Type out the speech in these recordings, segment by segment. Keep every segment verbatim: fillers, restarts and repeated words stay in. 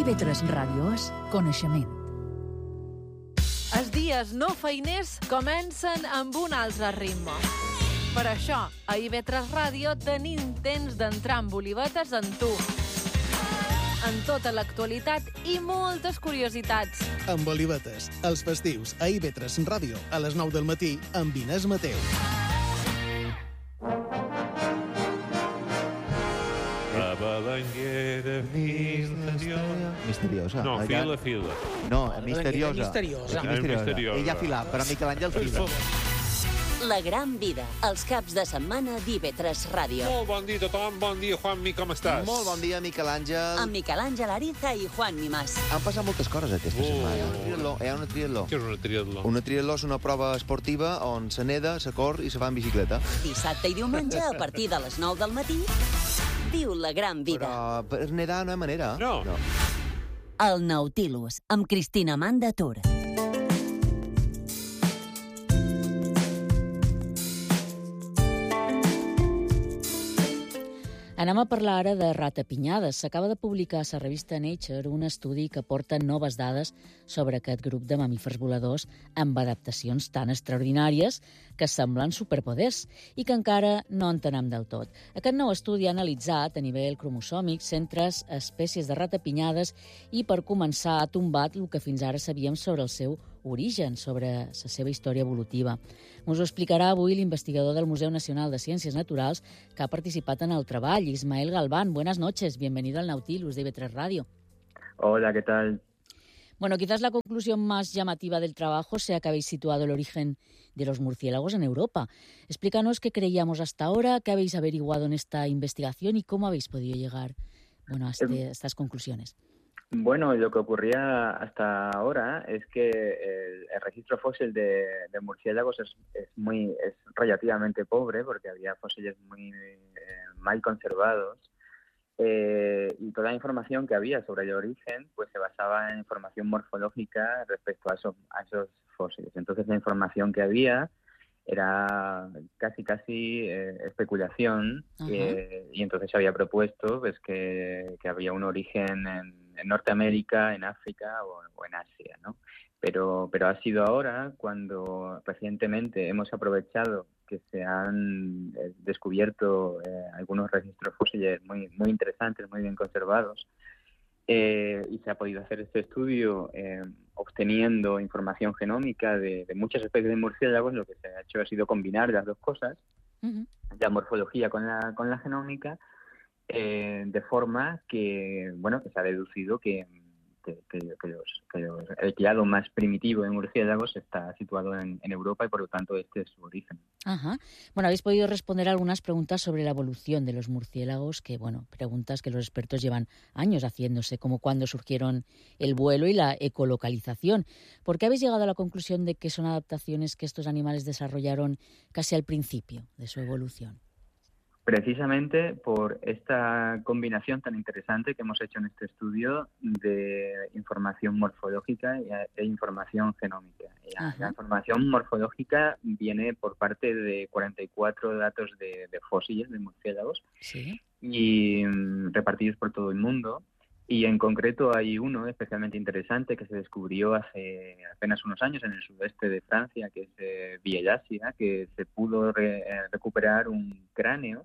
I V tres Ràdio és coneixement. Els dies no feiners comencen amb un altre ritme. Per això, a I V tres Ràdio tenim temps d'entrar en bolivetes en tu. En tota l'actualitat i moltes curiositats. Amb Olivetes, els festius a I V tres Ràdio a les nou del matí amb Inés Mateu. La balanguera misteriosa. Misteriosa. No, Allà... fila, fila. No, misteriosa. misteriosa. Aquí Ah, misteriosa. misteriosa. Ella fila, però Miquel Àngel fila. La gran vida, els caps de setmana d'I V tres Ràdio. Molt bon dia a tothom, bon dia, Juanmi, com estàs? Molt bon dia, Miquel Àngel. Amb Miquel Àngel Ariza i Juan Mimàs. Han passat moltes coses aquesta Oh. setmana. Hi ha una triatló. Hi ha una triatló. Què és una triatló? Una triatló és una prova esportiva on se neda, se cor i se va en bicicleta. Dissabte i diumenge, a partir de les nou del matí, viu la gran vida. Però per nedar no hi ha manera. No. no. El Nautilus, amb Cristina Manda Tour. Anem a parlar ara de ratapinyades. S'acaba de publicar a la revista Nature un estudi que porta noves dades sobre aquest grup de mamífers voladors amb adaptacions tan extraordinàries que semblen superpoders i que encara no entenem del tot. Aquest nou estudi ha analitzat a nivell cromosòmic centres espècies de ratapinyades i, per començar, ha tombat el que fins ara sabíem sobre el seu origen, sobre la seva història evolutiva. Ens ho explicarà avui l'investigador del Museu Nacional de Ciències Naturals que ha participat en el treball, Ismael Galván. Buenas noches, bienvenido al Nautilus de I V tres Radio. Hola, ¿qué tal? Bueno, quizás la conclusión más llamativa del trabajo sea que habéis situado el origen de los murciélagos en Europa. Explícanos qué creíamos hasta ahora, qué habéis averiguado en esta investigación y cómo habéis podido llegar, bueno, a, este, a estas conclusiones. Bueno, lo que ocurría hasta ahora es que el, el registro fósil de, de murciélagos es, es muy es relativamente pobre porque había fósiles muy eh, mal conservados eh, y toda la información que había sobre el origen pues se basaba en información morfológica respecto a esos, a esos fósiles. Entonces la información que había era casi casi eh, especulación eh, y entonces se había propuesto pues que, que había un origen en, en Norteamérica, en África o, o en Asia, ¿no? Pero, pero ha sido ahora cuando recientemente hemos aprovechado que se han eh, descubierto eh, algunos registros fósiles muy, muy interesantes, muy bien conservados, Eh, y se ha podido hacer este estudio eh, obteniendo información genómica de, de muchas especies de murciélagos. Lo que se ha hecho ha sido combinar las dos cosas, uh-huh. la morfología con la, con la genómica, eh, de forma que, bueno, que se ha deducido que, que, que, que, los, que los, el criado más primitivo de murciélagos está situado en, en Europa y por lo tanto este es su origen. Ajá. Bueno, habéis podido responder algunas preguntas sobre la evolución de los murciélagos, que, bueno, preguntas que los expertos llevan años haciéndose, como cuándo surgieron el vuelo y la ecolocalización. ¿Por qué habéis llegado a la conclusión de que son adaptaciones que estos animales desarrollaron casi al principio de su evolución? Precisamente por esta combinación tan interesante que hemos hecho en este estudio de información morfológica e información genómica. La, la información morfológica viene por parte de cuarenta y cuatro datos de, de fósiles de murciélagos, ¿sí? Y um, repartidos por todo el mundo. Y en concreto hay uno especialmente interesante que se descubrió hace apenas unos años en el sudeste de Francia, que es eh, Viellasia, que se pudo re, eh, recuperar un cráneo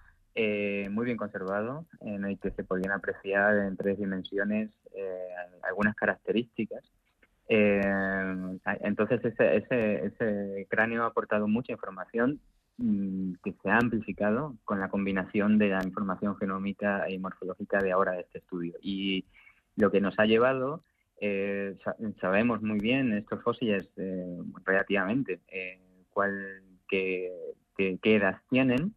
eh, muy bien conservado, en el que se podían apreciar en tres dimensiones eh, algunas características. Eh, entonces ese, ese, ese cráneo ha aportado mucha información que se ha amplificado con la combinación de la información genómica y morfológica de ahora de este estudio. Y lo que nos ha llevado, eh, sabemos muy bien estos fósiles eh, relativamente eh, cuál, qué, qué, qué edad tienen.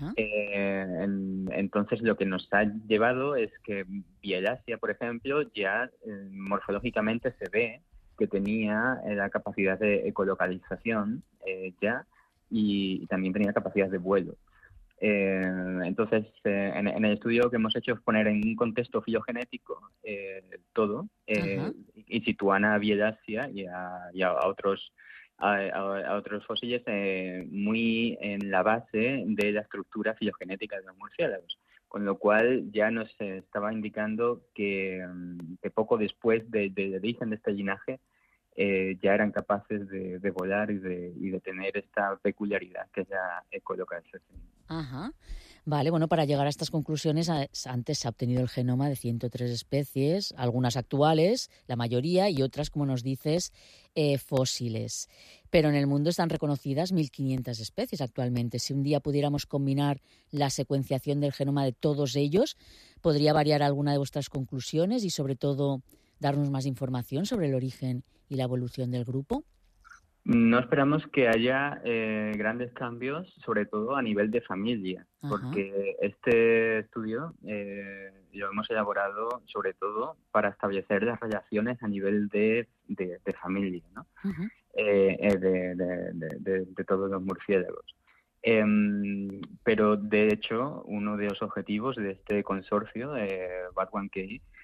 Eh, en, entonces lo que nos ha llevado es que Viellasia, por ejemplo, ya eh, morfológicamente se ve que tenía eh, la capacidad de ecolocalización eh, ya, y, y también tenía capacidad de vuelo. Eh, entonces, eh, en, en el estudio que hemos hecho es poner en un contexto filogenético eh, todo eh, y, y sitúan a Viellasia y a, y a otros a, a, a otros fósiles eh, muy en la base de la estructura filogenética de los murciélagos. con lo cual ya nos estaba indicando que, que poco después de, del origen de este linaje eh, ya eran capaces de, de volar y de, y de tener esta peculiaridad que es la ecolocación. Ajá. Vale, bueno, para llegar a estas conclusiones, antes se ha obtenido el genoma de ciento tres especies, algunas actuales, la mayoría, y otras, como nos dices, eh, fósiles. Pero en el mundo están reconocidas mil quinientas especies actualmente. Si un día pudiéramos combinar la secuenciación del genoma de todos ellos, ¿podría variar alguna de vuestras conclusiones y, sobre todo, darnos más información sobre el origen y la evolución del grupo? No esperamos que haya eh, grandes cambios, sobre todo a nivel de familia, Ajá. porque este estudio eh, lo hemos elaborado sobre todo para establecer las relaciones a nivel de, de, de familia, ¿no? Uh-huh. eh, eh, de, de, de, de, de todos los murciélagos. Eh, pero, de hecho, uno de los objetivos de este consorcio, eh, B A T uno K,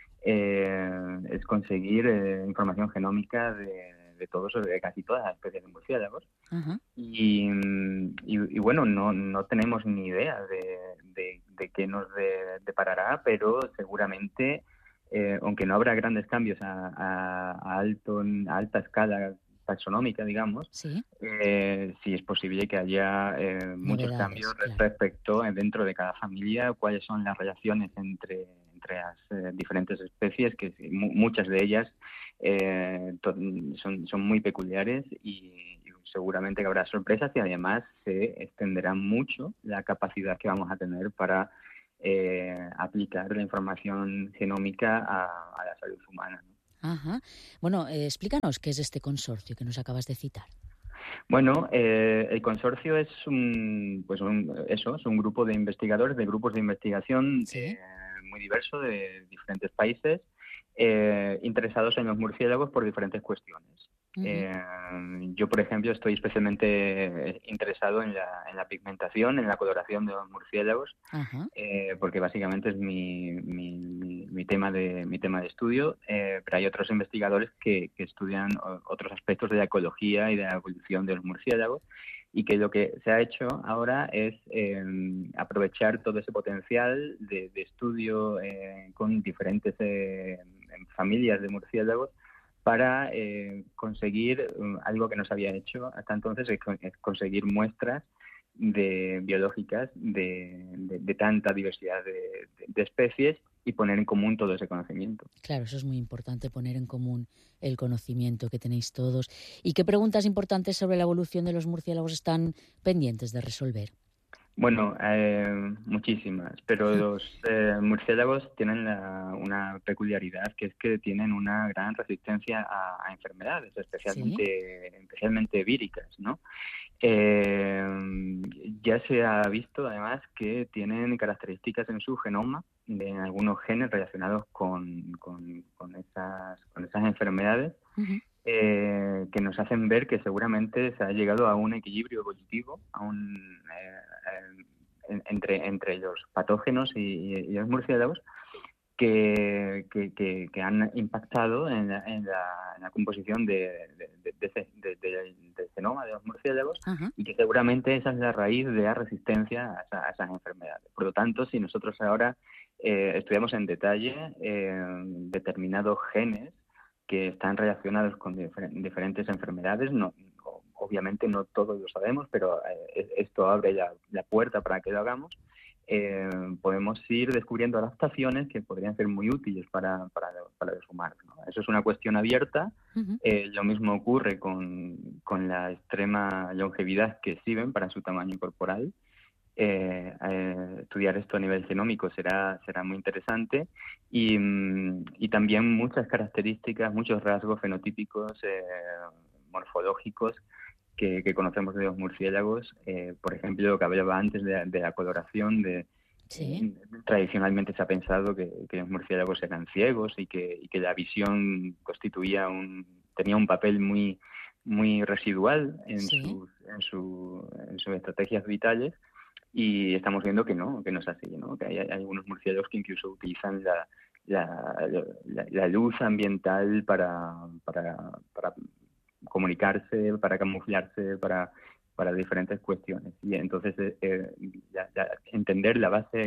eh, es conseguir eh, información genómica de de todos, de casi todas las especies de murciélagos. Uh-huh. y, y, y bueno, no, no tenemos ni idea de, de, de qué nos de, deparará, pero seguramente, eh, aunque no habrá grandes cambios a, a, a, alto, a alta escala taxonómica, digamos, sí, eh, sí es posible que haya eh, muchos cambios claro. respecto eh, dentro de cada familia, cuáles son las relaciones entre, entre las eh, diferentes especies, que m- muchas de ellas Eh, to- son, son muy peculiares y, y seguramente que habrá sorpresas y además se extenderá mucho la capacidad que vamos a tener para eh, aplicar la información genómica a, a la salud humana, ¿no? Ajá. Bueno, eh, explícanos qué es este consorcio que nos acabas de citar. Bueno, eh, el consorcio es un, pues un, eso, es un grupo de investigadores, de grupos de investigación ¿Sí? eh, muy diverso de diferentes países, Eh, interesados en los murciélagos por diferentes cuestiones. Uh-huh. Eh, yo, por ejemplo, estoy especialmente interesado en la, en la pigmentación, en la coloración de los murciélagos, uh-huh. eh, porque básicamente es mi, mi, mi, mi, tema, de, mi tema de estudio, eh, pero hay otros investigadores que, que estudian otros aspectos de la ecología y de la evolución de los murciélagos, y que lo que se ha hecho ahora es eh, aprovechar todo ese potencial de, de estudio eh, con diferentes eh, familias de murciélagos para eh, conseguir um, algo que no se había hecho hasta entonces, es, es conseguir muestras de, biológicas de, de, de tanta diversidad de, de, de especies y poner en común todo ese conocimiento. Claro, eso es muy importante, poner en común el conocimiento que tenéis todos. ¿Y qué preguntas importantes sobre la evolución de los murciélagos están pendientes de resolver? Bueno, eh, muchísimas, pero los eh, murciélagos tienen la, una peculiaridad, que es que tienen una gran resistencia a, a enfermedades, especialmente, ¿Sí? especialmente víricas, ¿no? Eh, ya se ha visto además que tienen características en su genoma de algunos genes relacionados con, con, con, esas, con esas enfermedades, uh-huh. eh, que nos hacen ver que seguramente se ha llegado a un equilibrio evolutivo, a un, eh, eh, entre, entre los patógenos y, y los murciélagos, Que, que, que, que han impactado en la, en la, en la composición de, de, de, de, de, de, del genoma de los murciélagos, uh-huh. y que seguramente esa es la raíz de la resistencia a, esa, a esas enfermedades. Por lo tanto, si nosotros ahora eh, estudiamos en detalle eh, determinados genes que están relacionados con difer- diferentes enfermedades, no, obviamente no todos lo sabemos, pero eh, esto abre la, la puerta para que lo hagamos. Eh, podemos ir descubriendo adaptaciones que podrían ser muy útiles para, para, para los humanos, ¿no? Eso es una cuestión abierta. Uh-huh. Eh, lo mismo ocurre con, con la extrema longevidad que exhiben para su tamaño corporal. Eh, eh, estudiar esto a nivel genómico será, será muy interesante, y, y también muchas características, muchos rasgos fenotípicos, eh, morfológicos, Que, que conocemos de los murciélagos, eh, por ejemplo, lo que hablaba antes de, de la coloración, de ¿Sí? eh, tradicionalmente se ha pensado que, que los murciélagos eran ciegos y que, y que la visión constituía un, tenía un papel muy, muy residual en, ¿Sí? sus, en, su, en sus estrategias vitales, y estamos viendo que no, que no es así, ¿no? Que hay, hay algunos murciélagos que incluso utilizan la, la, la, la luz ambiental para, para, para comunicarse, para camuflarse, para, para diferentes cuestiones. Y entonces eh, ya, ya entender la base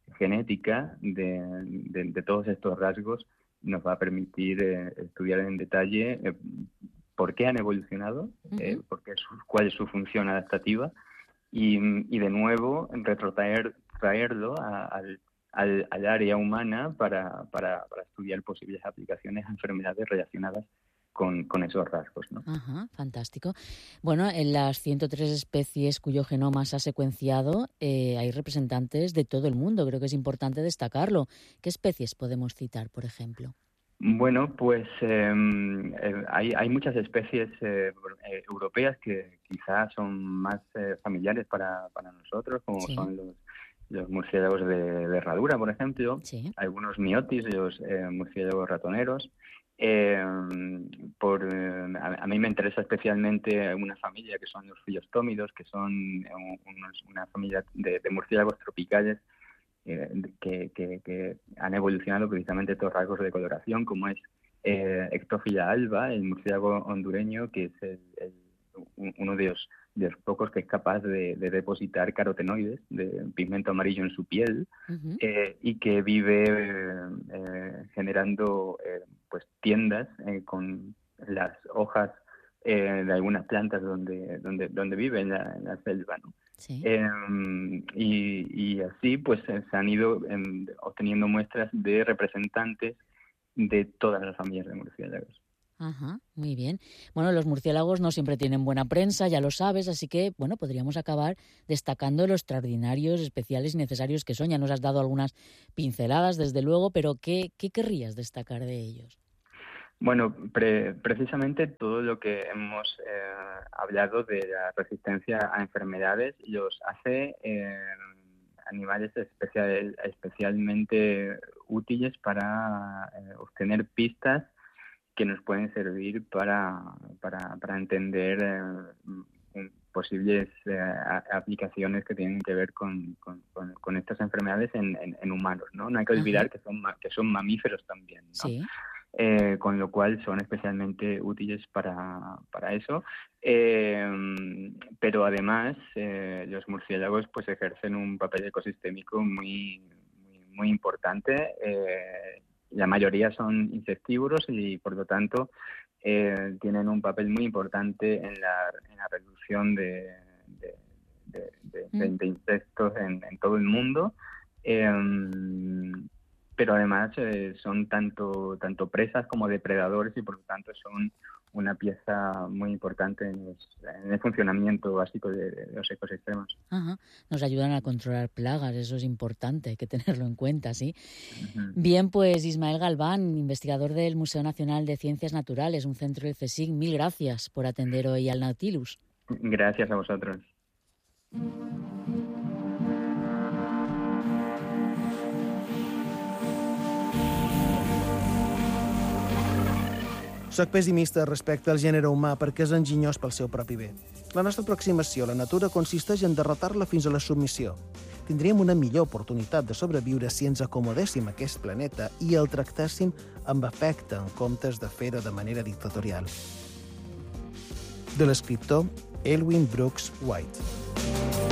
genética de, de, de todos estos rasgos nos va a permitir eh, estudiar en detalle eh, por qué han evolucionado, uh-huh. eh, por qué su, cuál es su función adaptativa y, y de nuevo retrotraer traerlo a, al, al, al área humana para, para, para estudiar posibles aplicaciones a enfermedades relacionadas Con, con esos rasgos, ¿no? Ajá, fantástico. Bueno, en las ciento tres especies cuyo genoma se ha secuenciado, eh, hay representantes de todo el mundo. Creo que es importante destacarlo. ¿Qué especies podemos citar, por ejemplo? Bueno, pues eh, eh, hay, hay muchas especies eh, eh, europeas que quizás son más eh, familiares para, para nosotros, como sí. son los, los murciélagos de, de herradura, por ejemplo, sí. algunos miotis, los eh, murciélagos ratoneros. Eh, por, eh, a, a mí me interesa especialmente una familia que son los filostómidos, que son unos, una familia de, de murciélagos tropicales eh, que, que, que han evolucionado precisamente estos rasgos de coloración, como es eh, Ectophila alba, el murciélago hondureño, que es el, el, uno de los, de los pocos que es capaz de, de depositar carotenoides, de pigmento amarillo en su piel, uh-huh. eh, y que vive eh, generando eh, pues tiendas eh, con las hojas eh, de algunas plantas donde donde donde vive en la, en la selva, ¿no? Sí. Eh, y, y así pues se han ido eh, obteniendo muestras de representantes de todas las familias de murciélagos. Ajá, muy bien. Bueno, los murciélagos no siempre tienen buena prensa, ya lo sabes, así que, bueno, podríamos acabar destacando los extraordinarios, especiales y necesarios que son. Ya nos has dado algunas pinceladas, desde luego, pero ¿qué, qué querrías destacar de ellos? Bueno, pre- precisamente todo lo que hemos eh, hablado de la resistencia a enfermedades los hace eh, animales especial, especialmente útiles para eh, obtener pistas que nos pueden servir para, para, para entender eh, posibles eh, aplicaciones que tienen que ver con, con, con, con estas enfermedades en, en, en humanos, ¿no? No hay que olvidar uh-huh. que son que son mamíferos también, ¿no? Sí. Eh, con lo cual son especialmente útiles para, para eso. Eh, pero además eh, los murciélagos pues ejercen un papel ecosistémico muy, muy, muy importante. Eh, La mayoría son insectívoros y, por lo tanto, eh, tienen un papel muy importante en la, en la reducción de, de, de, de, de, de insectos en, en todo el mundo. Eh, pero además eh, son tanto, tanto presas como depredadores y, por lo tanto, son una pieza muy importante en, los, en el funcionamiento básico de, de los ecosistemas. Ajá. Nos ayudan a controlar plagas, eso es importante, hay que tenerlo en cuenta, ¿sí? Uh-huh. Bien, pues Ismael Galván, investigador del Museo Nacional de Ciencias Naturales, un centro del CSIC, mil gracias por atender hoy al Nautilus. Gracias a vosotros. Soc pessimista respecte al gènere humà perquè és enginyós pel seu propi bé. La nostra aproximació a la natura consisteix en derrotar-la fins a la submissió. Tindríem una millor oportunitat de sobreviure si ens acomodéssim a aquest planeta i el tractéssim amb afecte en comptes de fer-ho de manera dictatorial. De l'escriptor Elwyn Brooks White.